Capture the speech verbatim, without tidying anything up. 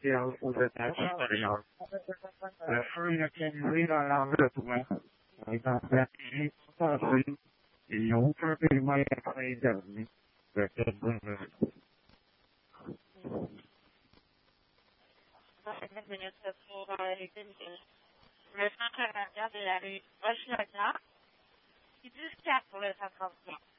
material over that material. The free can read around the way. I got that eight thousand. You probably might have played them. But that's the Restaurant, il y a des, il y a des, il y a des, il y a des,